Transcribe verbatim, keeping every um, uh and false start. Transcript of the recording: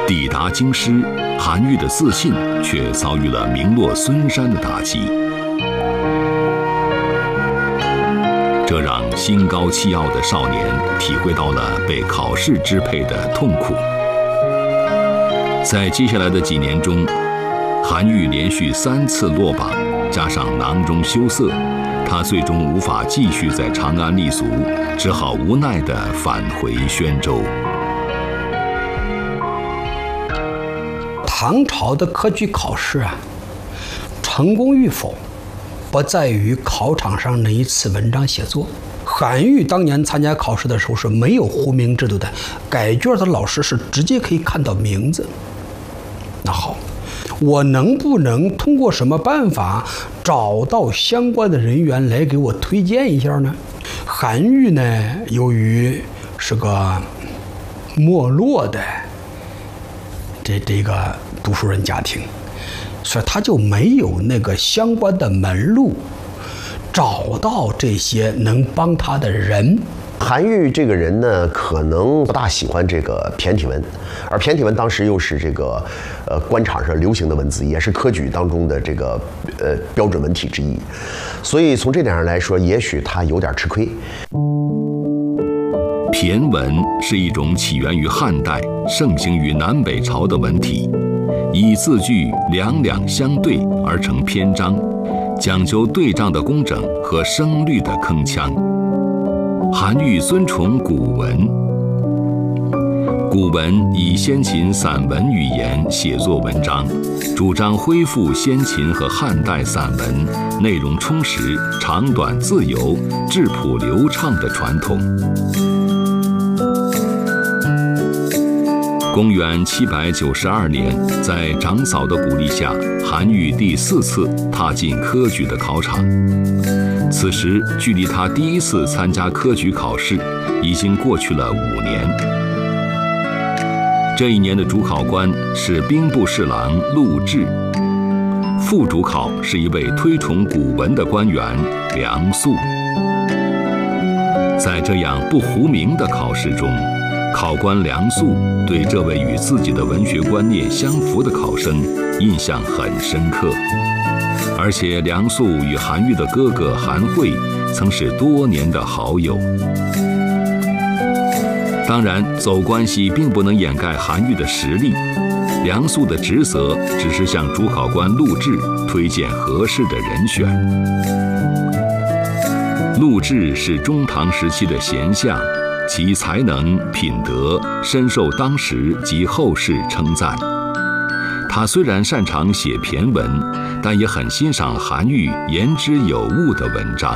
抵达京师，韩愈的自信却遭遇了名落孙山的打击，这让心高气傲的少年体会到了被考试支配的痛苦。在接下来的几年中，韩愈连续三次落榜，加上囊中羞涩，他最终无法继续在长安立足，只好无奈地返回宣州。 唐朝的科举考试啊，成功与否，不在于考场上那一次文章写作。韩愈当年参加考试的时候是没有呼名制度的，改卷的老师是直接可以看到名字。那好，我能不能通过什么办法找到相关的人员来给我推荐一下呢？韩愈呢，由于是个没落的这这个读书人家庭，所以他就没有那个相关的门路，找到这些能帮他的人。 韩愈这个人呢，可能不大喜欢这个骈体文，而骈体文当时又是这个呃官场上流行的文字，也是科举当中的这个呃标准文体之一，所以从这点上来说，也许他有点吃亏。 骈文是一种起源于汉代、盛行于南北朝的文体，以字句两两相对而成篇章，讲究对仗的工整和声律的铿锵。韩愈尊崇古文，古文以先秦散文语言写作文章，主张恢复先秦和汉代散文内容充实、长短自由、质朴流畅的传统。公元七百九十二年，在长嫂的鼓励下，韩愈第四次踏进科举的考场。此时，距离他第一次参加科举考试已经过去了五年。这一年的主考官是兵部侍郎陆贽，副主考是一位推崇古文的官员梁肃。在这样不糊名的考试中，考官梁肃对这位与自己的文学观念相符的考生印象很深刻，而且梁肃与韩愈的哥哥韩会曾是多年的好友。当然，走关系并不能掩盖韩愈的实力，梁肃的职责只是向主考官陆贽推荐合适的人选。陆贽是中唐时期的贤相，其才能、品德深受当时及后世称赞。他虽然擅长写骈文，但也很欣赏韩愈言之有物的文章。